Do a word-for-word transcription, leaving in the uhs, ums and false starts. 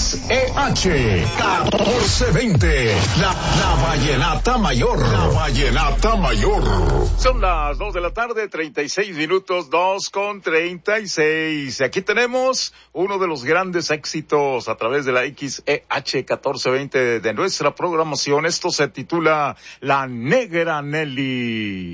X E H catorce veinte, la, la vallenata mayor, la vallenata mayor. Son las dos de la tarde, treinta y seis minutos, dos con treinta y seis. Aquí tenemos uno de los grandes éxitos a través de la X E H catorce veinte de nuestra programación. Esto se titula La Negra Nelly.